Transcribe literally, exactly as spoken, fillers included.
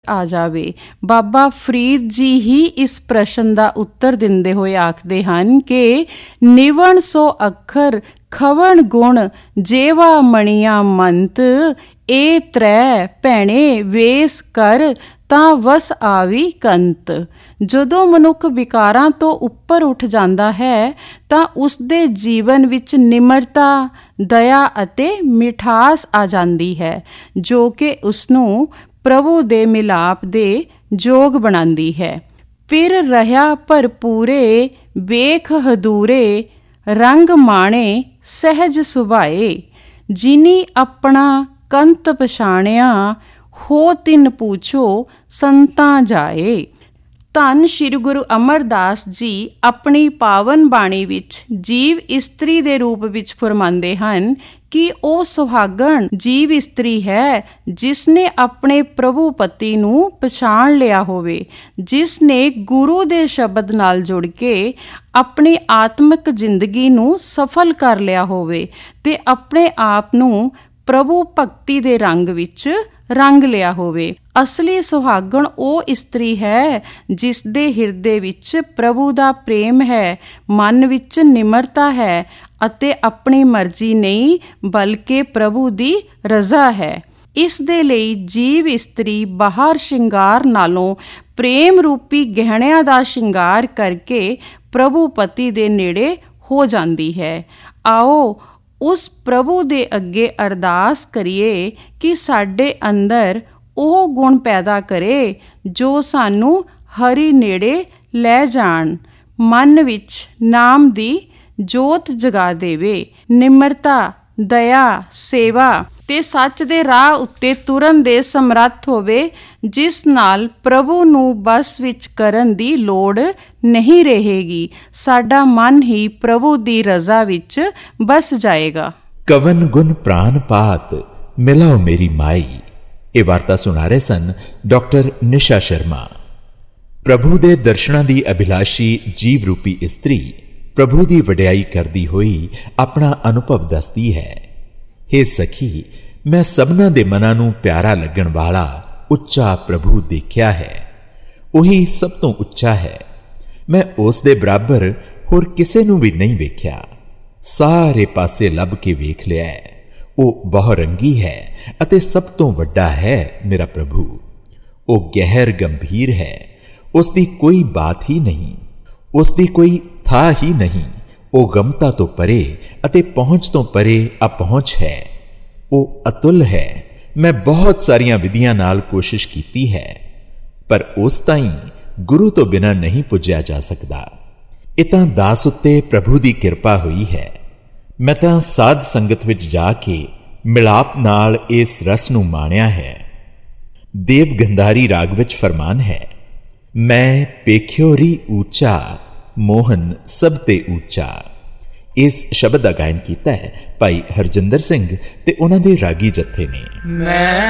ਆ ਜਾਵੇ। ਬਾਬਾ ਫਰੀਦ ਜੀ ਹੀ ਇਸ ਪ੍ਰਸ਼ਨ ਦਾ ਉੱਤਰ ਦਿੰਦੇ ਹੋਏ ਆਖਦੇ ਹਨ ਕਿ ਨਿਵਣ ਸੋ ਅੱਖਰ ਖਵਣ ਗੁਣ ਜੇਵਾ ਮਣੀਆਂ ਮੰਤ, ਇਹ ਤ੍ਰੈ ਭੈਣੇ ਵੇਸ ਕਰ ਤਾਂ ਵਸ ਆਵੀ ਕੰਤ। ਜਦੋਂ ਮਨੁੱਖ ਵਿਕਾਰਾਂ ਤੋਂ ਉੱਪਰ ਉੱਠ ਜਾਂਦਾ ਹੈ ਤਾਂ ਉਸ ਦੇ ਜੀਵਨ ਵਿੱਚ ਨਿਮਰਤਾ, ਦਇਆ ਅਤੇ ਮਿਠਾਸ ਆ ਜਾਂਦੀ ਹੈ, ਜੋ ਕਿ ਉਸਨੂੰ ਪ੍ਰਭੂ ਦੇ ਮਿਲਾਪ ਦੇ ਯੋਗ ਬਣਾਉਂਦੀ ਹੈ। ਫਿਰ ਰਹਾ ਭਰਪੂਰੇ ਵੇਖ ਹਦੂਰੇ, ਰੰਗ ਮਾਣੇ ਸਹਿਜ ਸੁਭਾਏ, ਜਿਨੀ ਆਪਣਾ ਕੰਤ ਪਛਾਣਿਆ, ਹੋ ਤਿਨ ਪੂਛੋ ਸੰਤਾਂ ਜਾਏ। ਧੰਨ ਸ਼੍ਰੀ ਗੁਰੂ ਅਮਰਦਾਸ ਜੀ ਆਪਣੀ ਪਾਵਨ ਬਾਣੀ ਵਿੱਚ ਜੀਵ ਇਸਤਰੀ ਦੇ ਰੂਪ ਵਿੱਚ ਫਰਮਾਉਂਦੇ ਹਨ ਕਿ ਉਹ ਸੁਹਾਗਣ ਜੀਵ ਇਸਤਰੀ ਹੈ ਜਿਸ ਨੇ ਆਪਣੇ ਪ੍ਰਭੂ ਪਤੀ ਨੂੰ ਪਛਾਣ ਲਿਆ ਹੋਵੇ, ਜਿਸ ਨੇ ਗੁਰੂ ਦੇ ਸ਼ਬਦ ਨਾਲ ਜੁੜ ਕੇ ਆਪਣੀ ਆਤਮਿਕ ਜ਼ਿੰਦਗੀ ਨੂੰ ਸਫਲ ਕਰ ਲਿਆ ਹੋਵੇ ਤੇ ਆਪਣੇ ਆਪ ਨੂੰ ਪ੍ਰਭੂ ਭਗਤੀ ਦੇ ਰੰਗ ਵਿੱਚ ਰੰਗ ਲਿਆ ਹੋਵੇ। ਅਸਲੀ ਸੁਹਾਗਣ ਉਹ ਇਸਤਰੀ ਹੈ ਜਿਸ ਦੇ ਹਿਰਦੇ ਵਿੱਚ ਪ੍ਰਭੂ ਦਾ ਪ੍ਰੇਮ ਹੈ, ਮਨ ਵਿੱਚ ਨਿਮਰਤਾ ਹੈ ਅਤੇ ਆਪਣੀ ਮਰਜ਼ੀ ਨਹੀਂ ਬਲਕਿ ਪ੍ਰਭੂ ਦੀ ਰਜ਼ਾ ਹੈ। ਇਸ ਦੇ ਲਈ ਜੀਵ ਇਸਤਰੀ ਬਾਹਰ ਸ਼ਿੰਗਾਰ ਨਾਲੋਂ ਪ੍ਰੇਮ ਰੂਪੀ ਗਹਿਣਿਆਂ ਦਾ ਸ਼ਿੰਗਾਰ ਕਰਕੇ ਪ੍ਰਭੂ ਪਤੀ ਦੇ ਨੇੜੇ ਹੋ ਜਾਂਦੀ ਹੈ। ਆਓ ਉਸ ਪ੍ਰਭੂ ਦੇ ਅੱਗੇ ਅਰਦਾਸ ਕਰੀਏ ਕਿ ਸਾਡੇ ਅੰਦਰ ਉਹ ਗੁਣ ਪੈਦਾ ਕਰੇ ਜੋ ਸਾਨੂੰ ਹਰੀ ਨੇੜੇ ਲੈ ਜਾਣ, ਮਨ ਵਿੱਚ ਨਾਮ ਦੀ ਜੋਤ ਜਗਾ ਦੇਵੇ। ਨਿਮਰਤਾ, ਦਇਆ, ਸੇਵਾ ਤੇ ਸੱਚ ਦੇ ਰਾਹ ਉੱਤੇ ਤੁਰਨ ਦੇ ਸਮਰੱਥ ਹੋਵੇ, ਜਿਸ ਨਾਲ ਪ੍ਰਭੂ ਨੂੰ ਬਸ ਵਿੱਚ ਕਰਨ ਦੀ ਲੋੜ ਨਹੀਂ ਰਹੇਗੀ। ਸਾਡਾ ਮਨ ਹੀ ਪ੍ਰਭੂ ਦੀ ਰਜ਼ਾ ਵਿੱਚ ਬਸ ਜਾਏਗਾ। ਕਵਨ ਗੁਣ ਪ੍ਰਾਨ ਪਾਤ ਮਿਲਾਓ ਮੇਰੀ ਮਾਈ। ਇਹ ਵਾਰਤਾ ਸੁਣਾ ਰਹੇ ਸਨ ਡਾਕਟਰ ਨਿਸ਼ਾ ਸ਼ਰਮਾ। ਪ੍ਰਭੂ ਦੇ ਦਰਸ਼ਨਾਂ ਦੀ ਅਭਿਲਾਸ਼ੀ ਜੀਵ ਰੂਪੀ ਇਸਤਰੀ ਪ੍ਰਭੂ ਦੀ ਵਡਿਆਈ ਕਰਦੀ ਹੋਈ ਆਪਣਾ ਅਨੁਭਵ ਦੱਸਦੀ ਹੈ। ਹੇ ਸਖੀ, ਮੈਂ ਸਭਨਾਂ ਦੇ ਮਨਾਂ ਨੂੰ ਪਿਆਰਾ ਲੱਗਣ ਵਾਲਾ ਉੱਚਾ ਪ੍ਰਭੂ ਦੇਖਿਆ ਹੈ। ਉਹੀ ਸਭ ਤੋਂ ਉੱਚਾ ਹੈ। ਮੈਂ ਉਸ ਦੇ ਬਰਾਬਰ ਹੋਰ ਕਿਸੇ ਨੂੰ ਵੀ ਨਹੀਂ ਵੇਖਿਆ। ਸਾਰੇ ਪਾਸੇ ਲੱਭ ਕੇ ਵੇਖ ਲਿਆ ਹੈ। ਉਹ ਬਹੁਰੰਗੀ ਹੈ ਅਤੇ ਸਭ ਤੋਂ ਵੱਡਾ ਹੈ ਮੇਰਾ ਪ੍ਰਭੂ। ਉਹ ਗਹਿਰ ਗੰਭੀਰ ਹੈ। ਉਸ ਦੀ ਕੋਈ ਬਾਤ ਹੀ ਨਹੀਂ, ਉਸ ਦੀ ਕੋਈ ਥਾਂ ਹੀ ਨਹੀਂ। ਉਹ ਗਮਤਾ ਤੋਂ ਪਰੇ ਅਤੇ ਪਹੁੰਚ ਤੋਂ ਪਰੇ ਅਪਹੁੰਚ ਹੈ। ਉਹ ਅਤੁੱਲ ਹੈ। ਮੈਂ ਬਹੁਤ ਸਾਰੀਆਂ ਵਿਧੀਆਂ ਨਾਲ ਕੋਸ਼ਿਸ਼ ਕੀਤੀ ਹੈ, ਪਰ ਉਸ ਤਾਈਂ ਗੁਰੂ ਤੋਂ ਬਿਨਾਂ ਨਹੀਂ ਪੁੱਜਿਆ ਜਾ ਸਕਦਾ। ਇਹ ਤਾਂ ਦਾਸ ਉੱਤੇ ਪ੍ਰਭੂ ਦੀ ਕਿਰਪਾ ਹੋਈ ਹੈ। ਮੈਂ ਤਾਂ ਸਾਧ ਸੰਗਤ ਵਿੱਚ ਜਾ ਕੇ ਮਿਲਾਪ ਨਾਲ ਇਸ ਰਸ ਨੂੰ ਮਾਣਿਆ ਹੈ। ਦੇਵ ਗੰਧਾਰੀ ਰਾਗ ਵਿੱਚ ਫਰਮਾਨ ਹੈ, ਮੈਂ ਪੇਖਿਓ ਰੀ ਉੱਚਾ ਮੋਹਨ ਸਭ ਤੇ ਉੱਚਾ। ਇਸ ਸ਼ਬਦ ਦਾ ਗਾਇਨ ਕੀਤਾ ਹੈ ਭਾਈ ਹਰਜਿੰਦਰ ਸਿੰਘ ਤੇ ਉਹਨਾਂ ਦੇ ਰਾਗੀ ਜੱਥੇ ਨੇ। ਮੈਂ